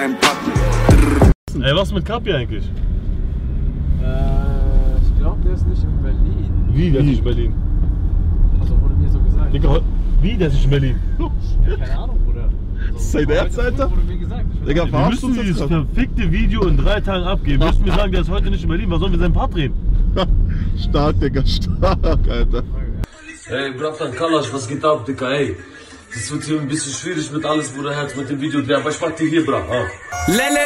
Ey, was mit Kapi eigentlich? Ich glaube, der ist nicht in Berlin. Wie, der ist nicht in Berlin? Also wurde mir so gesagt. Digga, wie, der ist nicht in Berlin? Ja, keine Ahnung, Bruder. Das ist sein Ernst, Alter? Wurde mir gesagt. Digga, Wir verarschst müssen uns dieses jetzt gerade. verfickte Video in 3 Tagen abgeben. Wir müssen mir sagen, der ist heute nicht in Berlin. Was sollen wir seinen Part drehen? Stark, Digga, stark, Alter. Ey, Bratan Kalash, was geht ab, Digga, ey? Das wird hier ein bisschen schwierig mit alles, Bruder, Herz, mit dem Video drehen, aber ich pack dir hier, Bra.